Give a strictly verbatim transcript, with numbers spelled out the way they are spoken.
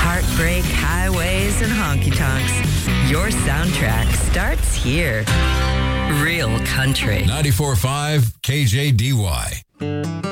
heartbreak, highways, and honky tonks. Your soundtrack starts here. Real country. ninety-four point five K J D Y.